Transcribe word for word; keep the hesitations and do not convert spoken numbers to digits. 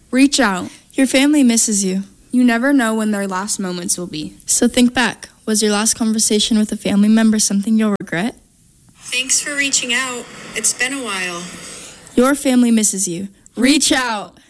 Reach out. Your family misses you. You never know when their last moments will be. So think back. Was your last conversation with a family member something you'll regret? Thanks for reaching out. It's been a while. Your family misses you. Reach out.